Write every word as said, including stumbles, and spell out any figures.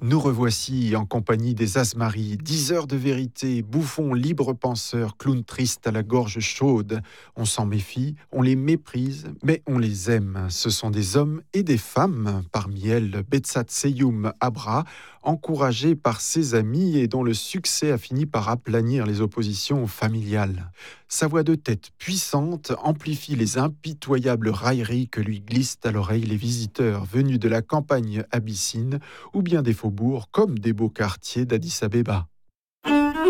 Nous revoici en compagnie des Asmaris, diseurs de vérité, bouffons libres penseurs, clowns tristes à la gorge chaude. On s'en méfie, on les méprise, mais on les aime. Ce sont des hommes et des femmes, parmi elles Betsat Seyoum Abra, encouragée par ses amis et dont le succès a fini par aplanir les oppositions familiales. Sa voix de tête puissante amplifie les impitoyables railleries que lui glissent à l'oreille les visiteurs venus de la campagne abyssine ou bien des faubourgs comme des beaux quartiers d'Addis Abeba.